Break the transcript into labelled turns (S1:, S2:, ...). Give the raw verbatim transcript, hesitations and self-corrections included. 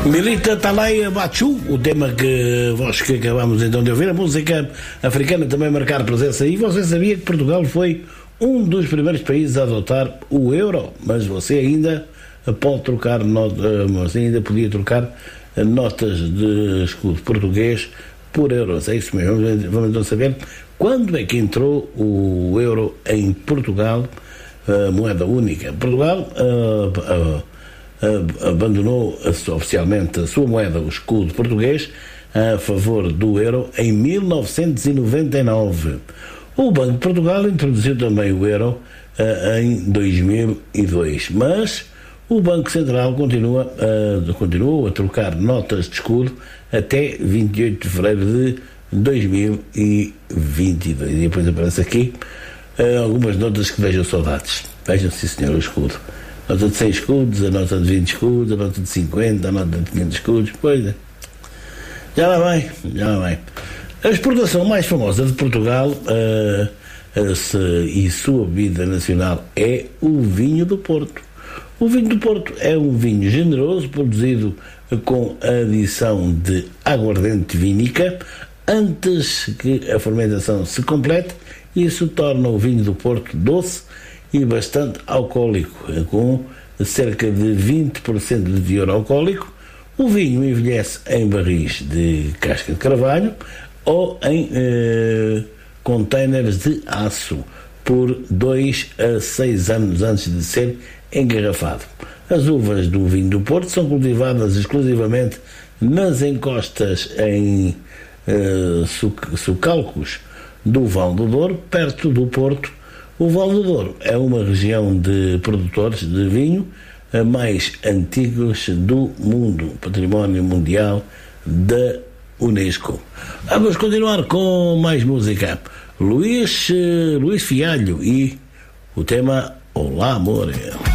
S1: Milita Talaia Bachu, o tema que vós que acabamos então de ouvir, a música africana também marcar presença. E você sabia que Portugal foi um dos primeiros países a adotar o euro, mas você ainda pode trocar, você ainda podia trocar notas de escudo português por euros. É isso mesmo. Vamos então saber quando é que entrou o euro em Portugal, a moeda única. Portugal uh, uh, abandonou oficialmente a sua moeda, o escudo português, a favor do euro em mil novecentos e noventa e nove. O Banco de Portugal introduziu também o euro uh, em dois mil e dois, mas o Banco Central continua, uh, continuou a trocar notas de escudo até vinte e oito de fevereiro de dois mil e vinte e dois. E depois aparece aqui uh, algumas notas que vejam saudades. Vejam, sim senhor, o escudo. Nota de cem escudos, a nota de vinte escudos, a nota de cinquenta, a nota de quinhentos escudos, pois é. Já lá vai, já lá vai. A exportação mais famosa de Portugal uh, uh, se, e sua bebida nacional é o vinho do Porto. O vinho do Porto é um vinho generoso, produzido com a adição de aguardente vínica, antes que a fermentação se complete. Isso torna o vinho do Porto doce e bastante alcoólico, com cerca de vinte por cento de teor alcoólico. O vinho envelhece em barris de casca de carvalho ou em eh, containers de aço por dois a seis anos antes de ser engarrafado. As uvas do vinho do Porto são cultivadas exclusivamente nas encostas em eh, socalcos do Val do Douro, perto do Porto. O Val do Douro é uma região de produtores de vinho mais antigos do mundo, património mundial da Unesco. Vamos continuar com mais música. Luís, Luís Fialho e o tema Olá Amor.